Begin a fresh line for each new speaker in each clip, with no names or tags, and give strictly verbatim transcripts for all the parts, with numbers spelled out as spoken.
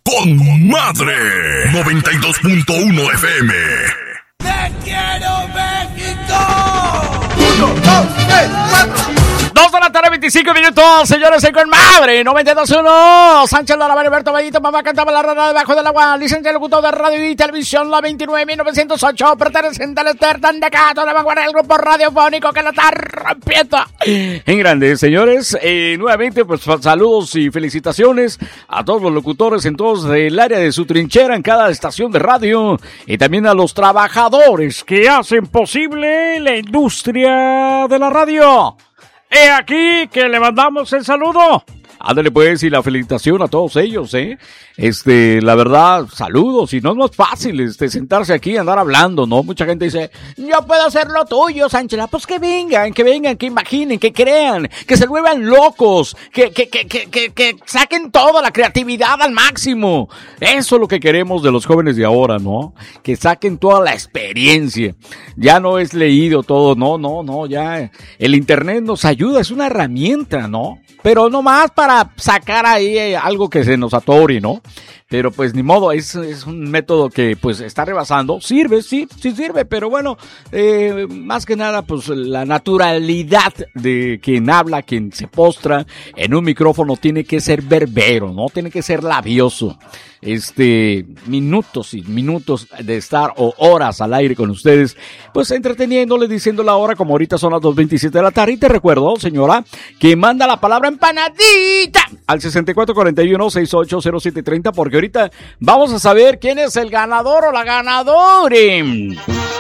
con madre. noventa y dos punto uno F M.
¡Te quiero, México! Uno, dos, tres, cuatro.
Dos de la tarde, veinticinco minutos, señores, en con madre, noventa y dos punto uno. Sánchez Lara, Alberto Bellito, mamá cantaba la rana debajo del agua. Licencia locutor de radio y televisión, la veintinueve mil novecientos ocho. Perteneciente al Ester tan decato de vanguardia del grupo radiofónico que la está rompiendo en grande, señores. Eh, nuevamente, pues saludos y felicitaciones a todos los locutores en todo el área de su trinchera, en cada estación de radio. Y también a los trabajadores que hacen posible la industria de la radio. He aquí que le mandamos el saludo. Ándale pues, y la felicitación a todos ellos, ¿eh? Este, la verdad, saludos, y no es más fácil, este, sentarse aquí y andar hablando, ¿no? Mucha gente dice, yo puedo hacer lo tuyo, Sánchez. Pues que vengan, que vengan, que imaginen, que crean, que se vuelvan locos, que, que, que, que, que, que saquen toda la creatividad al máximo. Eso es lo que queremos de los jóvenes de ahora, ¿no? Que saquen toda la experiencia. Ya no es leído todo, no, no, no, ya. El internet nos ayuda, es una herramienta, ¿no? Pero no más para sacar ahí algo que se nos atore, ¿no? Pero pues ni modo, es, es un método que pues está rebasando. Sirve, sí, sí sirve, pero bueno, eh, más que nada pues la naturalidad de quien habla, quien se postra en un micrófono tiene que ser verbero, ¿no? Tiene que ser labioso. Este, minutos y minutos de estar o horas al aire con ustedes, pues entreteniéndoles, diciendo la hora, como ahorita son las dos veintisiete de la tarde. Y te recuerdo, señora, que manda la palabra empanadita al sesenta y cuatro cuarenta y uno sesenta y ocho cero siete treinta, porque ahorita vamos a saber quién es el ganador o la ganadora. El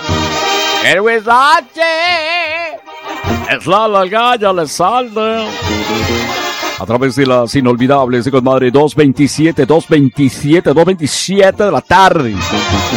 huesache es la largalla, le salda. A través de las inolvidables de Conmadre, dos veintisiete, dos veintisiete, dos veintisiete de la tarde.